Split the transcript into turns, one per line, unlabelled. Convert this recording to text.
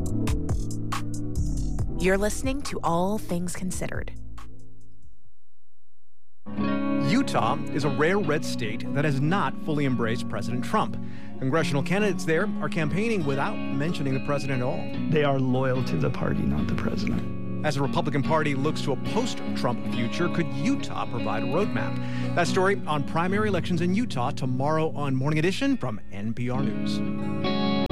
You're listening to All Things Considered.
Utah is a rare red state that has not fully embraced President Trump. Congressional candidates there are campaigning without mentioning the president at all.
They are loyal to the party, not the president.
As the Republican Party looks to a post-Trump future, could Utah provide a roadmap? That story on primary elections in Utah tomorrow on Morning Edition from NPR News.